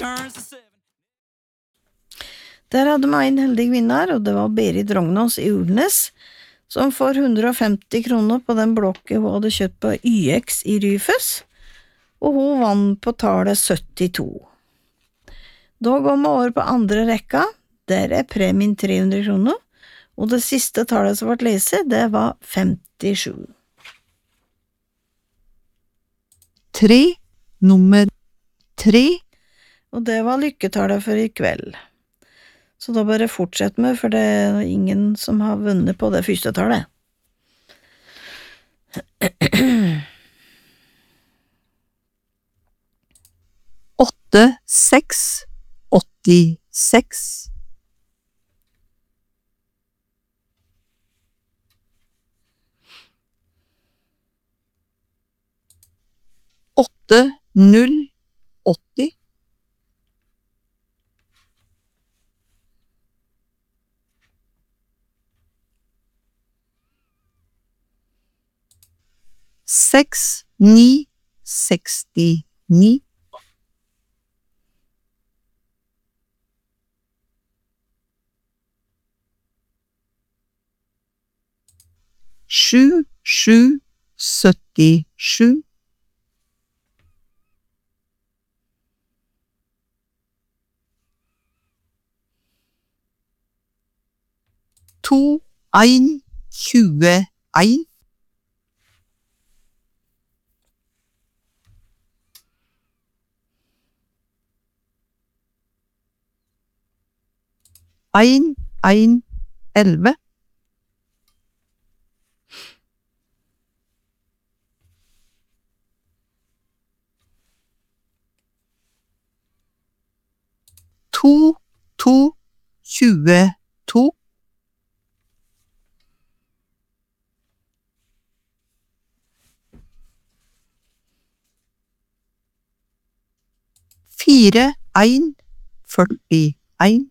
Der hadde vi en heldig vinner, og det var Berit Rognås i Ulnes, som får 150 kroner på den blokket hun hadde kjøpt på YX i Ryfes, og hun vant på tallet 72. Da går vi over på andre rekka, der premien 300 kroner, og det siste tallet som ble leset, det var 57. 3, nummer 3. Og det var lykketallet for i kveld. Så da bare fortsett med, for det er ingen som har vunnet på det første tallet. Åtte, 6, 86. 8, 0, 80. 6, 9, 69. 7, 7, 77. 2, 1, 21. 1, 1, 11. 2, 2, 22. 4, 1, 41.